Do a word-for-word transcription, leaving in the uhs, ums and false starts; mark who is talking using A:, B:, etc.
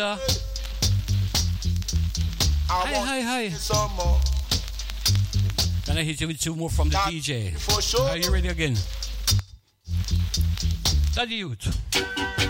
A: Uh, hi, hi, hi. Can I hit you with two more from the D J? Are you ready again? Daddy Youth.